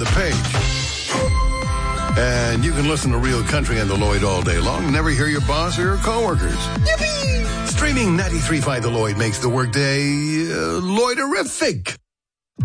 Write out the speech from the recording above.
the page. And you can listen to Real Country on the Lloyd all day long and never hear your boss or your coworkers. Yippee! Streaming 93.5 The Lloyd makes the workday Lloyderific.